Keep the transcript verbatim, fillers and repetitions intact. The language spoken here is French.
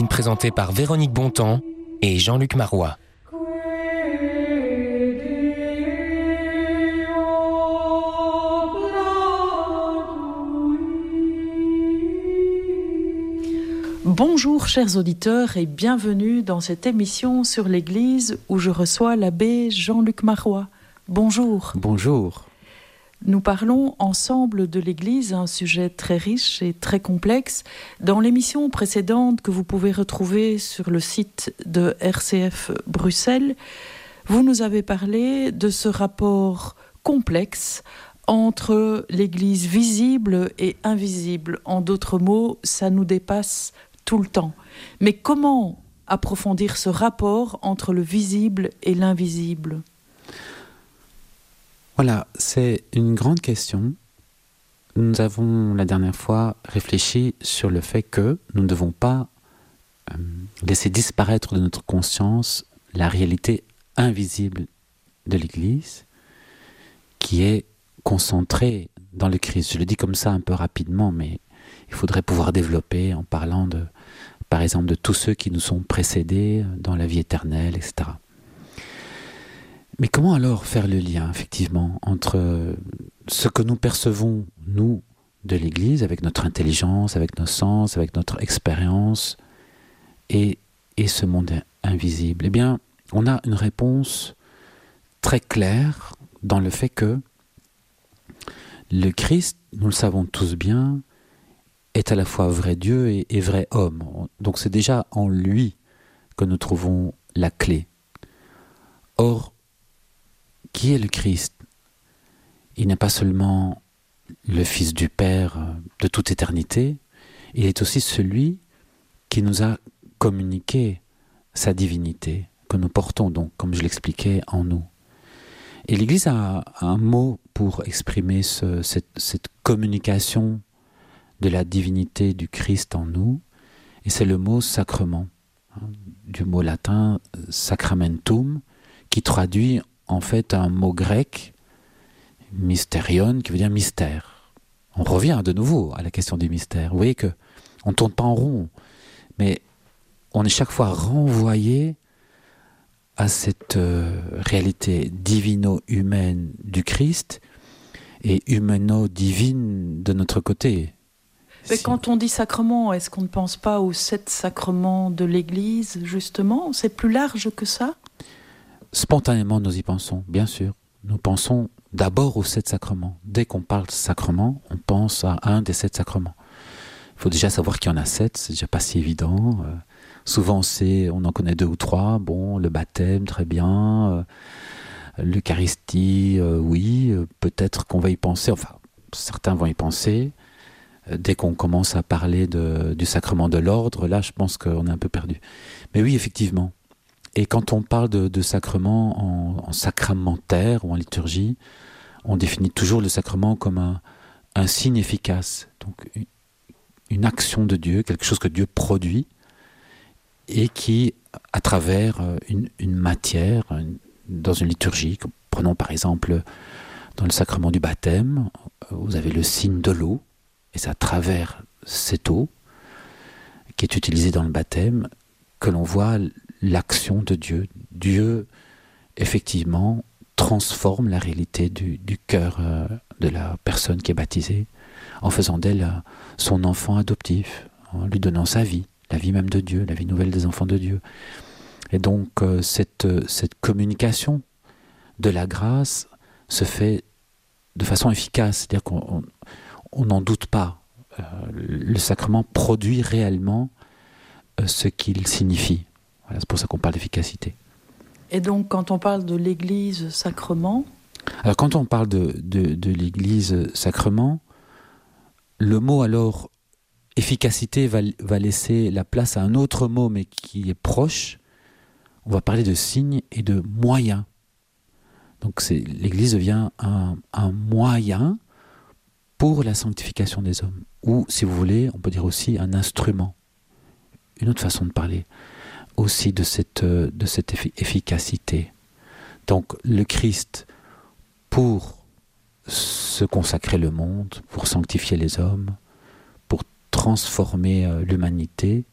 Présenté par Véronique Bontemps et Jean-Luc Marois. Bonjour chers auditeurs et bienvenue dans cette émission sur l'Église où je reçois l'abbé Jean-Luc Marois. Bonjour. Bonjour. Nous parlons ensemble de l'Église, un sujet très riche et très complexe. Dans l'émission précédente que vous pouvez retrouver sur le site de R C F Bruxelles, vous nous avez parlé de ce rapport complexe entre l'Église visible et invisible. En d'autres mots, ça nous dépasse tout le temps. Mais comment approfondir ce rapport entre le visible et l'invisible ? Voilà, c'est une grande question. Nous avons la dernière fois réfléchi sur le fait que nous ne devons pas euh, laisser disparaître de notre conscience la réalité invisible de l'Église qui est concentrée dans le Christ. Je le dis comme ça un peu rapidement, mais il faudrait pouvoir développer en parlant de, par exemple, de tous ceux qui nous sont précédés dans la vie éternelle, et cetera. Mais comment alors faire le lien, effectivement, entre ce que nous percevons, nous, de l'Église, avec notre intelligence, avec nos sens, avec notre expérience, et, et ce monde invisible ? Eh bien, on a une réponse très claire dans le fait que le Christ, nous le savons tous bien, est à la fois vrai Dieu et, et vrai homme. Donc c'est déjà en lui que nous trouvons la clé. Or, qui est le Christ ? Il n'est pas seulement le Fils du Père de toute éternité, il est aussi celui qui nous a communiqué sa divinité, que nous portons donc, comme je l'expliquais, en nous. Et l'Église a un mot pour exprimer ce, cette, cette communication de la divinité du Christ en nous, et c'est le mot sacrement, hein, du mot latin sacramentum, qui traduit en fait un mot grec, mysterion, qui veut dire mystère. On revient de nouveau à la question du mystère. Vous voyez qu'on ne tourne pas en rond, mais on est chaque fois renvoyé à cette euh, réalité divino-humaine du Christ et humano-divine de notre côté. Mais Si... quand on dit sacrement, est-ce qu'on ne pense pas aux sept sacrements de l'Église, justement ? C'est plus large que ça ? Spontanément, nous y pensons, bien sûr. Nous pensons d'abord aux sept sacrements. Dès qu'on parle de sacrement, on pense à un des sept sacrements. Il faut déjà savoir qu'il y en a sept, c'est déjà pas si évident. Euh, souvent, on sait, on en connaît deux ou trois. Bon, le baptême, très bien. Euh, l'Eucharistie, euh, oui. Euh, peut-être qu'on va y penser. Enfin, certains vont y penser. Euh, dès qu'on commence à parler de, du sacrement de l'ordre, là, je pense qu'on est un peu perdu. Mais oui, effectivement. Et quand on parle de, de sacrement en, en sacramentaire ou en liturgie, on définit toujours le sacrement comme un, un signe efficace, donc une, une action de Dieu, quelque chose que Dieu produit et qui, à travers une, une matière, une, dans une liturgie, prenons par exemple dans le sacrement du baptême, vous avez le signe de l'eau, et c'est à travers cette eau qui est utilisée dans le baptême que l'on voit l'action de Dieu. Dieu, effectivement, transforme la réalité du, du cœur euh, de la personne qui est baptisée en faisant d'elle euh, son enfant adoptif, en lui donnant sa vie, la vie même de Dieu, la vie nouvelle des enfants de Dieu. Et donc, euh, cette, euh, cette communication de la grâce se fait de façon efficace, c'est-à-dire qu'on on n'en doute pas. Euh, le sacrement produit réellement euh, ce qu'il signifie. Voilà, c'est pour ça qu'on parle d'efficacité. Et donc, quand on parle de l'Église sacrement... Alors, quand on parle de, de, de l'Église sacrement, le mot alors efficacité va, va laisser la place à un autre mot, mais qui est proche. On va parler de signes et de moyens. Donc, c'est, l'Église devient un, un moyen pour la sanctification des hommes. Ou, si vous voulez, on peut dire aussi un instrument. Une autre façon de parler. Aussi de cette, de cette efficacité. Donc le Christ, pour se consacrer le monde, pour sanctifier les hommes, pour transformer l'humanité,